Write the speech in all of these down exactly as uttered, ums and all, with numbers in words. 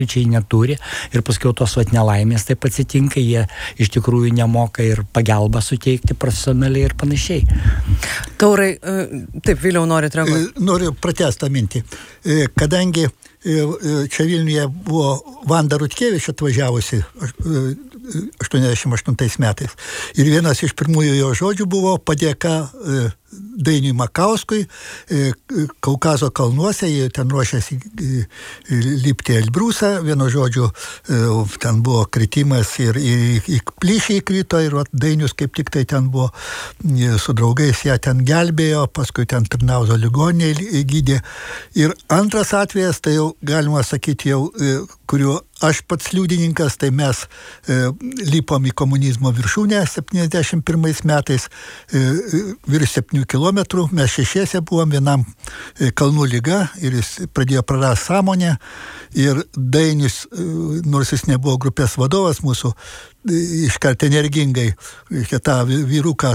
čia neturi ir paskui tos vat nelaimės taip atsitinka, jie iš tikrųjų nemoka ir pagalbą suteikti profesionaliai ir panašiai. Taurai, taip, Viliau, norit reaguoti? Noriu pratęsti tą mintį. Kadangi čia Vilniuje buvo Vanda Rutkevič atvažiavusi aštuoniasdešimt aštuntais metais. Ir vienas iš pirmųjų jo žodžių buvo padėka Dainiui Makauskui Kaukazo kalnuose, jie ten ruošėsi lipti Elbrusą, vienu žodžiu ten buvo kritimas ir į plyšį įkrito ir vat, Dainius kaip tik tai ten buvo su draugais, ją ten gelbėjo, paskui ten Trnauzo ligoninėje gydė. Ir antras atvejas, tai jau galima sakyti jau, kuriuo aš pats liudininkas, tai mes e, lipom į komunizmo viršūnę septyniasdešimt pirmais metais, e, virš septynių kilometrų, mes šešiese buvom, vienam e, kalnų lyga ir jis pradėjo prarasti sąmonę ir Dainis, e, nors jis nebuvo grupės vadovas mūsų, e, iškart energingai, tą vyruką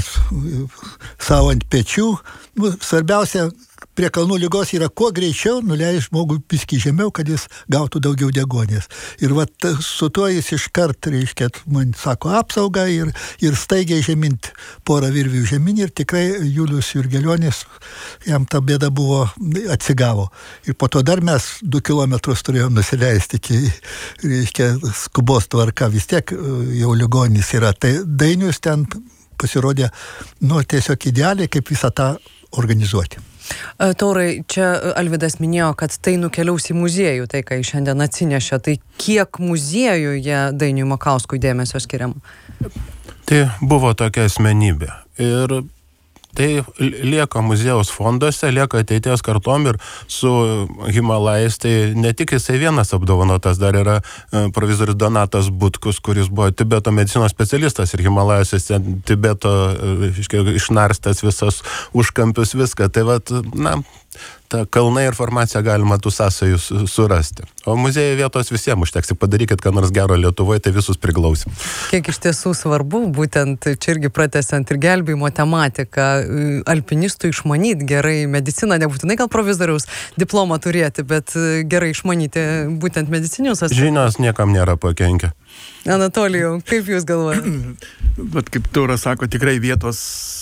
savo ant pečių. Nu, svarbiausia, prie kalnų lygos yra kuo greičiau nuleis žmogų biskį žemiau, kad jis gautų daugiau degonės. Ir vat su tuo jis iškart, reiškia, man sako apsaugą ir, ir staigiai žemint porą virvių žemyn ir tikrai Julius Jurgelionis, jam ta bėda buvo, atsigavo. Ir po to dar mes du kilometrus turėjom nusileisti iki, reiškia, skubos tvarka, vis tiek jau ligonis yra. Tai Dainius ten pasirodė, nu, tiesiog idealiai, kaip visą tą organizuoti. Taurai, čia Alvydas minėjo, kad tai nukeliaus į muziejų, tai ką jis šiandien atsinešė. Tai kiek muziejuje Dainiui Makauskui dėmesio skiriam? Tai buvo tokia asmenybė. Ir tai lieka muziejaus fonduose, lieka ateities kartom ir su Himalajais, tai ne tik jisai vienas apdovanotas, dar yra provizorius Donatas Butkus, kuris buvo Tibeto medicinos specialistas ir Himalajose Tibeto išnarstęs visas užkampius, viską. Tai vat, na, ta kalnai informacija galima tų sąsajų surasti. O muziejai vietos visiems užteks. Padarykit, ką nors gero Lietuvoje, tai visus priglausim. Kiek iš tiesų svarbu, būtent čia irgi pratęsiant ir gelbėjimo tematiką, alpinistų išmanyti gerai mediciną, nebūtinai gal provizoriaus diplomą turėti, bet gerai išmanyti būtent medicinius aspektus. Žinios niekam nėra pakenkę. Anatolijau, kaip jūs galvojate? Bet kaip Tauras sako, tikrai vietos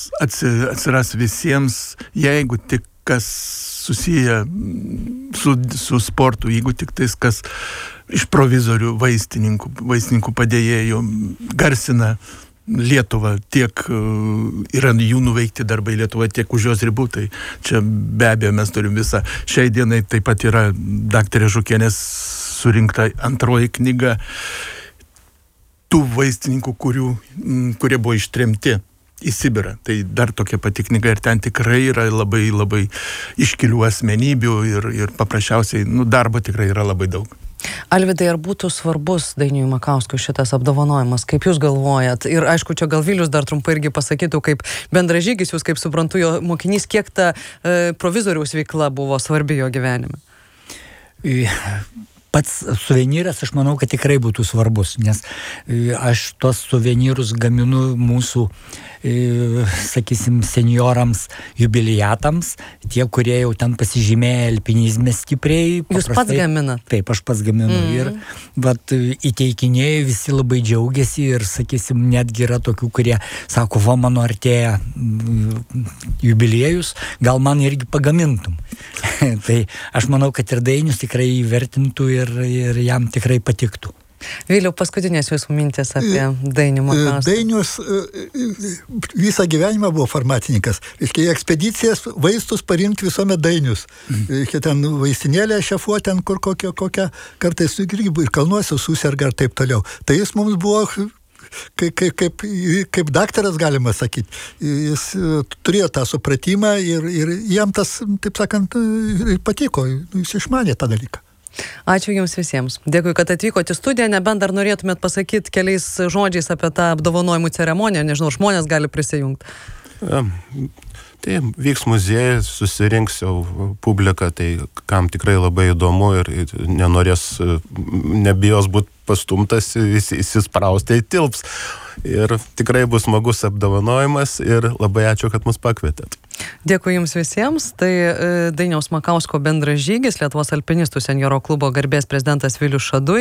atsiras visiems, jeigu tik kas susiję su, su sportu, jeigu tik tais, kas iš provizorių vaistininkų, vaistininkų padėjėjų garsina Lietuvą, tiek yra jų nuveikti darbai Lietuvoje, tiek už jos ribų, tai čia be abejo mes turim visą. Šiai dienai taip pat yra daktarė Žukienės surinkta antroji knyga tų vaistininkų, kurių, kurie buvo ištremti į Sibirą. Tai dar tokia pati knyga ir ten tikrai yra labai, labai iškilių asmenybių ir, ir paprasčiausiai, nu, darbo tikrai yra labai daug. Alvydai, ar būtų svarbus Dainiui Makauskui šitas apdovanojimas, kaip jūs galvojat? Ir aišku, čia gal Vilius dar trumpai irgi pasakytų, kaip bendražygis, jūs kaip suprantu, jo mokinys, kiek ta e, provizoriaus veikla buvo svarbi jo gyvenime? Pats suvenyras, aš manau, kad tikrai būtų svarbus, nes aš tos suvenyrus gaminu mūsų, sakysim, seniorams, jubiliatams, tie, kurie jau ten pasižymėję alpinizme stipriai. Jūs pats gaminat? Taip, aš pats gaminu. Mm. Ir vat, įteikinėjai, visi labai džiaugiasi ir, sakysim, netgi yra tokių, kurie sako, va, mano artėja jubiliejus, gal man irgi pagamintum. Tai aš manau, kad ir Dainius tikrai įvertintų ir, ir jam tikrai patiktų. Vėliau paskutinės jūsų mintis apie Dainių Makauską. Dainius visą gyvenimą buvo farmacininkas. Reiškia, ekspedicijas vaistus parinkti visuomet Dainius. Reiškia, ten vaistinėlę šefuoti, ten kur kokia, kokia kartais ir kalnuose suserga ir taip toliau. Tai jis mums buvo kaip, kaip, kaip, kaip daktaras, galima sakyti. Jis turėjo tą supratimą ir, ir jam tas, taip sakant, patiko. Jis išmanė tą dalyką. Ačiū jums visiems. Dėkui, kad atvykote į studiją. Nebent dar norėtumėt pasakyti keliais žodžiais apie tą apdovanojimų ceremoniją. Nežinau, žmonės gali prisijungti. Ja, tai vyks muziejai, susirinks jau publika, tai kam tikrai labai įdomu ir nenorės, nebijos būti pastumtas, įsisprausti, tai tilps. Ir tikrai bus smagus apdovanojimas ir labai ačiū, kad mus pakvietėt. Dėkui jums visiems. Tai Dainiaus Makausko bendražygis, Lietuvos alpinistų senjoro klubo garbės prezidentas Vilius Šaduj.